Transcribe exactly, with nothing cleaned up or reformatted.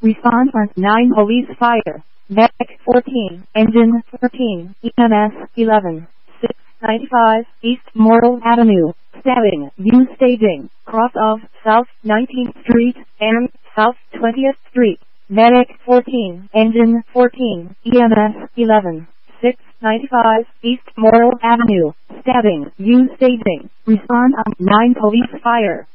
Respond on nine police fire. Medic fourteen, engine thirteen, E M S eleven, six ninety-five, East Morrill Avenue, stabbing, view staging, cross of South nineteenth Street and South twentieth Street. Medic fourteen, engine fourteen, E M S eleven, six ninety-five, East Morrill Avenue, stabbing, view staging. Respond on nine police fire.